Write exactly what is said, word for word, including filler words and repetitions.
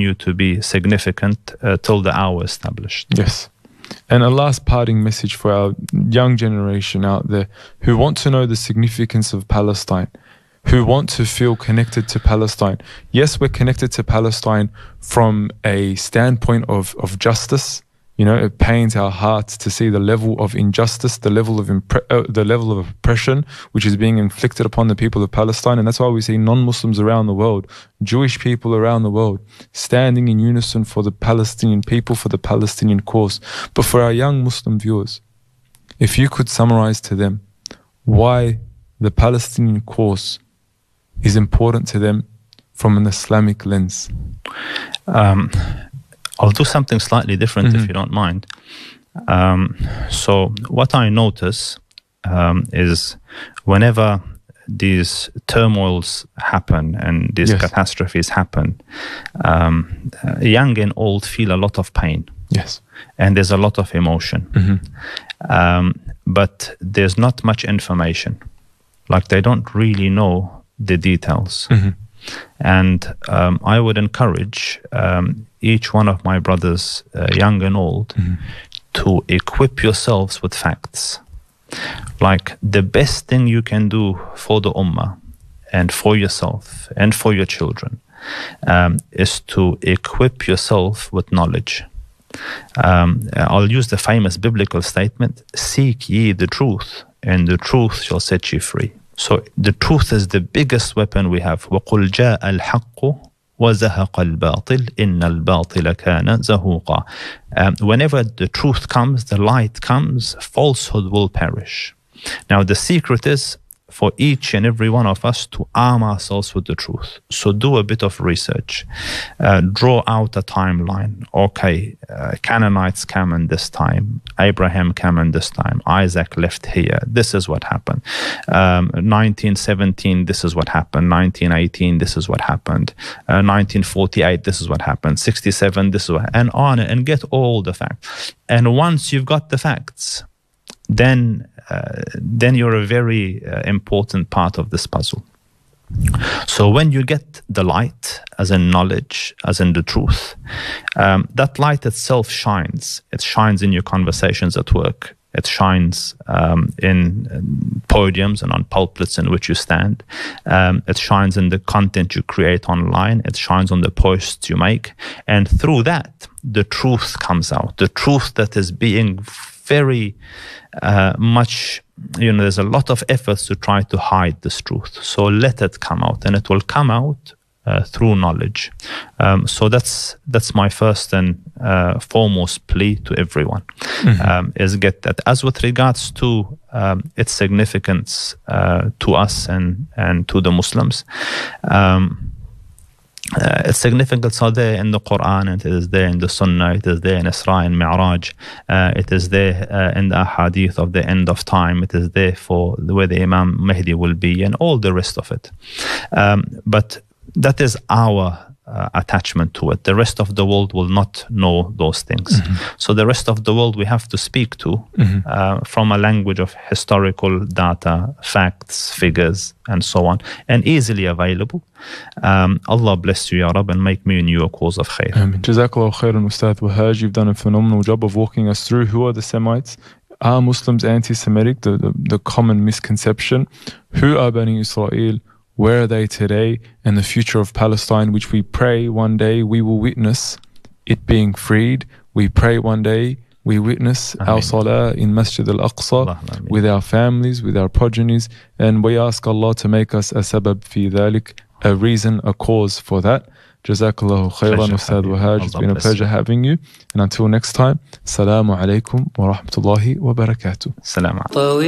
continue to be significant uh, till the hour established. Yes. And a last parting message for our young generation out there who want to know the significance of Palestine, who want to feel connected to Palestine. Yes, we're connected to Palestine from a standpoint of, of justice. You know, it pains our hearts to see the level of injustice, the level of impre- uh, the level of oppression which is being inflicted upon the people of Palestine. And that's why we see non-Muslims around the world, Jewish people around the world, standing in unison for the Palestinian people, for the Palestinian cause. But for our young Muslim viewers, if you could summarize to them why the Palestinian cause is important to them from an Islamic lens. Um, I'll do something slightly different mm-hmm. if you don't mind. Um, so what I notice um, is whenever these turmoils happen and these yes. catastrophes happen, um, young and old feel a lot of pain. Yes. And there's a lot of emotion. Mm-hmm. Um, but there's not much information. Like they don't really know the details. Mm-hmm. And um, I would encourage um, each one of my brothers, uh, young and old, mm-hmm. to equip yourselves with facts. Like the best thing you can do for the ummah and for yourself and for your children um, is to equip yourself with knowledge. Um, I'll use the famous biblical statement, seek ye the truth, and the truth shall set you free. So the truth is the biggest weapon we have. وَقُلْ جَاءَ الْحَقُّ وَزَهَقَ الْبَاطِلِ إِنَّ الْبَاطِلَ كَانَ زَهُوقًا. Um, whenever the truth comes, the light comes, falsehood will perish. Now the secret is for each and every one of us to arm ourselves with the truth. So do a bit of research. Uh, draw out a timeline. Okay, uh, Canaanites came in this time. Abraham came in this time. Isaac left here. This is what happened. Um, nineteen seventeen, this is what happened. nineteen eighteen, this is what happened. Uh, nineteen forty-eight, this is what happened. sixty-seven, this is what, and on, and get all the facts. And once you've got the facts, then uh, then you're a very uh, important part of this puzzle. So when you get the light, as in knowledge, as in the truth, um, that light itself shines. It shines in your conversations at work. It shines um, in, in podiums and on pulpits in which you stand. Um, it shines in the content you create online. It shines on the posts you make. And through that, the truth comes out. The truth that is being very uh, much, you know, there's a lot of efforts to try to hide this truth. So let it come out, and it will come out uh, through knowledge. Um, so that's that's my first and uh, foremost plea to everyone, mm-hmm. um, is get that. As with regards to um, its significance uh, to us and, and to the Muslims, um, Uh, its significance are there in the Quran, it is there in the Sunnah, it is there in Isra and Mi'raj, uh, it is there uh, in the Ahadith of the end of time, it is there for where the Imam Mahdi will be, and all the rest of it. Um, but that is our uh, attachment to it. The rest of the world will not know those things. Mm-hmm. So the rest of the world we have to speak to mm-hmm. uh, from a language of historical data, facts, figures, and so on, and easily available. Um, Allah bless you, Ya Rab, and make me and you a cause of khair. Amen. Jazakallah khairan, Ustad Wahaj. You've done a phenomenal job of walking us through who are the Semites. Are Muslims anti-Semitic? The, the, the common misconception. Who are Bani Israel? Where are they today? And the future of Palestine, which we pray one day we will witness it being freed. We pray one day we witness Ameen. Our salah in Masjid al-Aqsa with our families, with our progenies, and we ask Allah to make us a sabab fi dhalik, a reason, a cause for that. Jazakallahu khairan, Ustad Wahaj. It's been a pleasure having you. And until next time, Assalamu alaikum wa rahmatullahi wa barakatuh. Assalamu alaikum.